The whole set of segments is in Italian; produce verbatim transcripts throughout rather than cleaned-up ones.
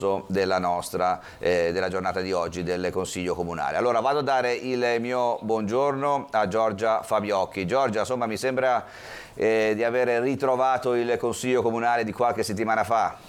della nostra eh, della giornata di oggi del Consiglio Comunale. Allora vado a dare il mio buongiorno a Giorgia Fabiocchi. Giorgia, insomma, mi sembra eh, di aver ritrovato il Consiglio Comunale di qualche settimana fa.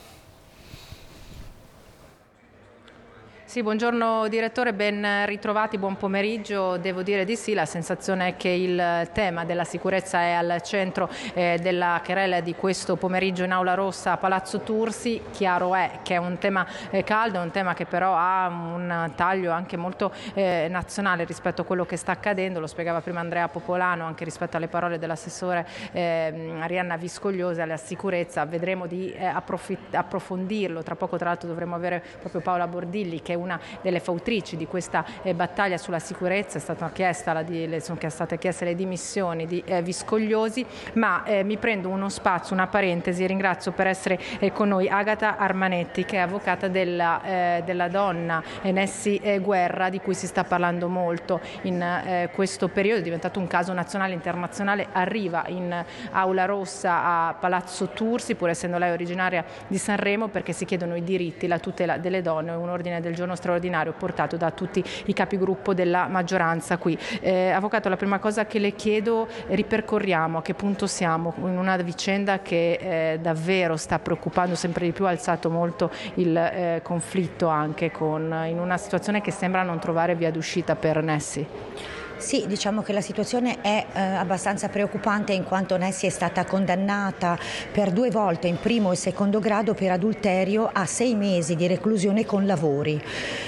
Sì, buongiorno direttore, ben ritrovati, buon pomeriggio. Devo dire di sì, la sensazione è che il tema della sicurezza è al centro eh, della querela di questo pomeriggio in Aula Rossa a Palazzo Tursi. Chiaro è che è un tema eh, caldo, è un tema che però ha un taglio anche molto eh, nazionale rispetto a quello che sta accadendo, lo spiegava prima Andrea Popolano, anche rispetto alle parole dell'assessore eh, Arianna Viscogliosa alla sicurezza. Vedremo di eh, approfondirlo, tra poco tra l'altro dovremo avere proprio Paola Bordilli, che è una delle fautrici di questa eh, battaglia sulla sicurezza. È stata chiesta la di, le, sono state chieste le dimissioni di eh, Viscogliosi, ma eh, mi prendo uno spazio, una parentesi, ringrazio per essere eh, con noi Agata Armanetti, che è avvocata della, eh, della donna eh, Nessy eh, Guerra, di cui si sta parlando molto in eh, questo periodo, è diventato un caso nazionale e internazionale. Arriva in Aula Rossa a Palazzo Tursi, pur essendo lei originaria di Sanremo, perché si chiedono i diritti, la tutela delle donne, un ordine del giorno straordinario portato da tutti i capigruppo della maggioranza qui. Eh, avvocato, la prima cosa che le chiedo, ripercorriamo a che punto siamo in una vicenda che eh, davvero sta preoccupando sempre di più, ha alzato molto il eh, conflitto anche con, in una situazione che sembra non trovare via d'uscita per Nessy. Sì, diciamo che la situazione è eh, abbastanza preoccupante, in quanto Nessy è stata condannata per due volte, in primo e secondo grado, per adulterio a sei mesi di reclusione con lavori.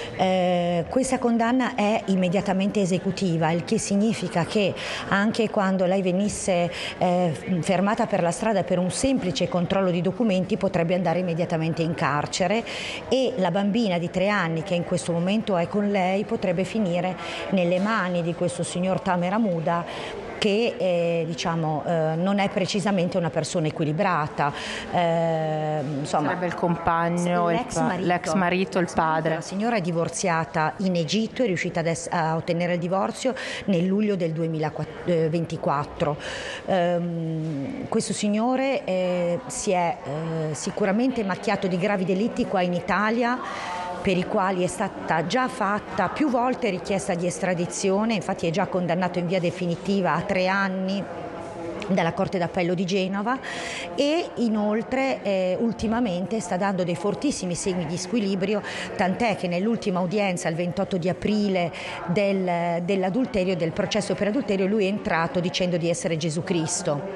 Eh, questa condanna è immediatamente esecutiva, il che significa che anche quando lei venisse eh, fermata per la strada per un semplice controllo di documenti potrebbe andare immediatamente in carcere, e la bambina di tre anni che in questo momento è con lei potrebbe finire nelle mani di questo signor Tamer Hamouda, che eh, diciamo, eh, non è precisamente una persona equilibrata. Eh, insomma, sarebbe il compagno, l'ex marito, l'ex marito, il padre. La signora è divorziata in Egitto, è riuscita ad es- a ottenere il divorzio nel luglio del duemilaventiquattro. Eh, questo signore eh, si è eh, sicuramente macchiato di gravi delitti qua in Italia, per i quali è stata già fatta più volte richiesta di estradizione, infatti è già condannato in via definitiva a tre anni dalla Corte d'Appello di Genova, e inoltre eh, ultimamente sta dando dei fortissimi segni di squilibrio, tant'è che nell'ultima udienza il ventotto di aprile del, dell'adulterio, del processo per adulterio, lui è entrato dicendo di essere Gesù Cristo,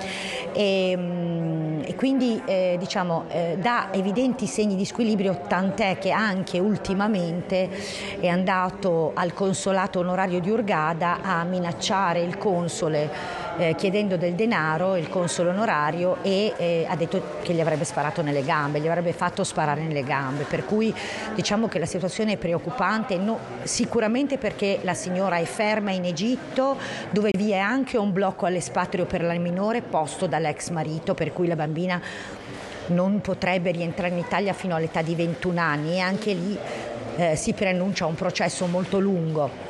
e, e quindi eh, diciamo eh, dà evidenti segni di squilibrio, tant'è che anche ultimamente è andato al consolato onorario di Hurghada a minacciare il console Eh, chiedendo del denaro, il console onorario, e eh, ha detto che gli avrebbe sparato nelle gambe, gli avrebbe fatto sparare nelle gambe, per cui diciamo che la situazione è preoccupante, no, sicuramente perché la signora è ferma in Egitto, dove vi è anche un blocco all'espatrio per la minore posto dall'ex marito, per cui la bambina non potrebbe rientrare in Italia fino all'età di ventuno anni, e anche lì eh, si preannuncia un processo molto lungo.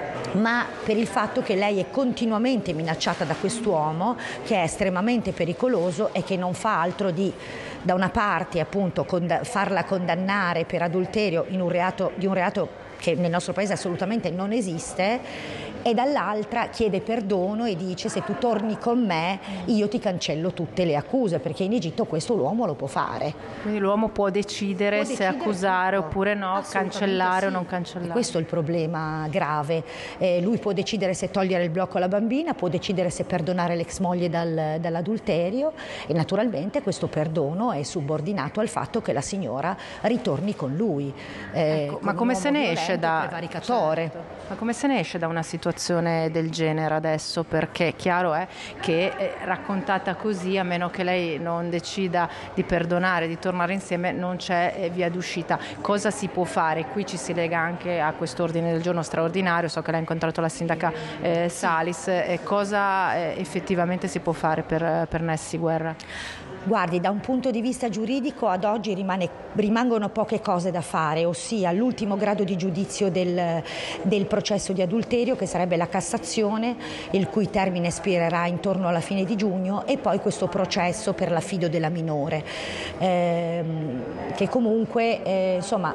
Ma per il fatto che lei è continuamente minacciata da quest'uomo, che è estremamente pericoloso e che non fa altro di, da una parte appunto, cond- farla condannare per adulterio in un reato, di un reato che nel nostro paese assolutamente non esiste, e dall'altra chiede perdono e dice: se tu torni con me io ti cancello tutte le accuse, perché in Egitto questo l'uomo lo può fare. Quindi l'uomo può decidere, può se decidere accusare tutto, oppure no, cancellare sì. o non cancellare. E questo è il problema grave. Eh, lui può decidere se togliere il blocco alla bambina, può decidere se perdonare l'ex moglie dal, dall'adulterio, e naturalmente questo perdono è subordinato al fatto che la signora ritorni con lui. Eh, ecco, ma come se ne esce da prevaricatore? Certo. Ma come se ne esce da una situazione del genere adesso? Perché chiaro è che eh, raccontata così, a meno che lei non decida di perdonare, di tornare insieme, non c'è eh, via d'uscita. Cosa si può fare? Qui ci si lega anche a quest'ordine del giorno straordinario, so che lei ha incontrato la sindaca eh, Salis, eh, cosa eh, effettivamente si può fare per, per Nessy Guerra? Guardi, da un punto di vista giuridico ad oggi rimane, rimangono poche cose da fare, ossia l'ultimo grado di giudizio del, del processo di adulterio, che sarebbe la Cassazione, il cui termine espirerà intorno alla fine di giugno, e poi questo processo per l'affido della minore, ehm, che comunque eh, insomma